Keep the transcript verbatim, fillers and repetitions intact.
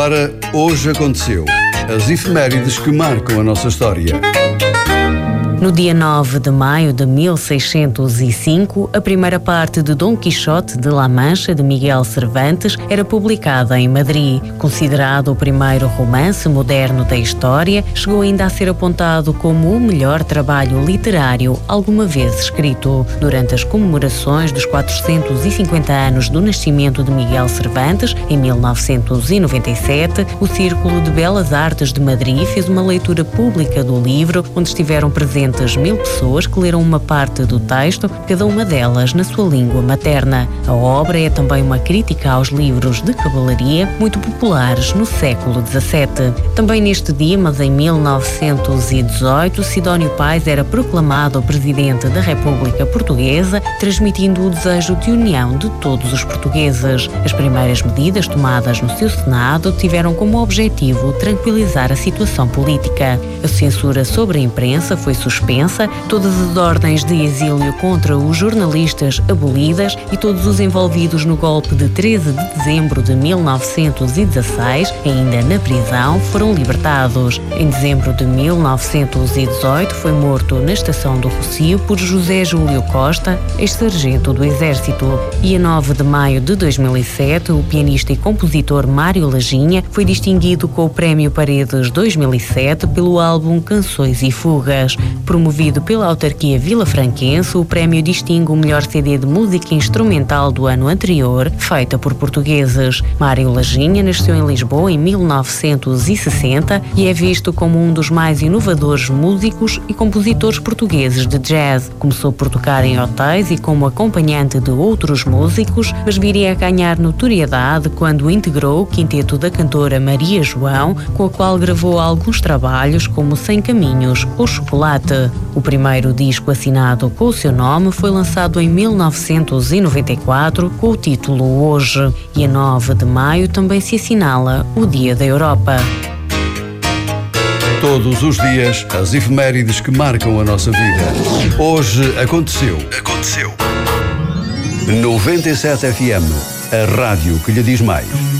agora, hoje aconteceu. As efemérides que marcam a nossa história. No dia nove de maio de mil seiscentos e cinco, a primeira parte de Dom Quixote de La Mancha, de Miguel Cervantes, era publicada em Madrid. Considerado o primeiro romance moderno da história, chegou ainda a ser apontado como o melhor trabalho literário alguma vez escrito. Durante as comemorações dos quatrocentos e cinquenta anos do nascimento de Miguel Cervantes, em mil novecentos e noventa e sete, o Círculo de Belas Artes de Madrid fez uma leitura pública do livro, onde estiveram presentes mil pessoas que leram uma parte do texto, cada uma delas na sua língua materna. A obra é também uma crítica aos livros de cavalaria muito populares no século dezassete. Também neste dia, mas em mil novecentos e dezoito, Sidónio Pais era proclamado Presidente da República Portuguesa, transmitindo o desejo de união de todos os portugueses. As primeiras medidas tomadas no seu Senado tiveram como objetivo tranquilizar a situação política. A censura sobre a imprensa foi suspensa, todas as ordens de exílio contra os jornalistas abolidas e todos os envolvidos no golpe de treze de dezembro de mil novecentos e dezasseis, ainda na prisão, foram libertados. Em dezembro de mil novecentos e dezoito foi morto na estação do Rossio por José Júlio Costa, ex-sargento do Exército. E a nove de maio de dois mil e sete, o pianista e compositor Mário Laginha foi distinguido com o Prémio Paredes dois mil e sete pelo álbum Canções e Fugas. Promovido pela autarquia vilafranquense, o prémio distingue o melhor C D de música instrumental do ano anterior, feita por portugueses. Mário Laginha nasceu em Lisboa em mil novecentos e sessenta e é visto como um dos mais inovadores músicos e compositores portugueses de jazz. Começou por tocar em hotéis e como acompanhante de outros músicos, mas viria a ganhar notoriedade quando integrou o quinteto da cantora Maria João, com a qual gravou alguns trabalhos como Sem Caminhos ou Chocolate. O primeiro disco assinado com o seu nome foi lançado em mil novecentos e noventa e quatro com o título Hoje, e a nove de maio também se assinala o Dia da Europa. Todos os dias, as efemérides que marcam a nossa vida. Hoje aconteceu. Aconteceu. noventa e sete F M, a rádio que lhe diz mais.